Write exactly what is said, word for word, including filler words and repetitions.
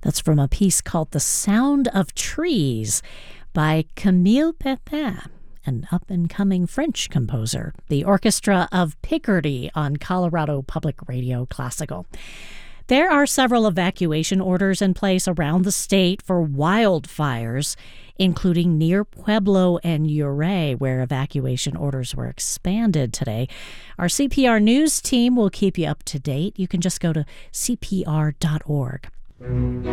That's from a piece called The Sound of Trees by Camille Pepin, an up-and-coming French composer. The Orchestra of Picardy on Colorado Public Radio Classical. There are several evacuation orders in place around the state for wildfires, including near Pueblo and Ouray, where evacuation orders were expanded today. Our C P R News team will keep you up to date. You can just go to C P R dot org.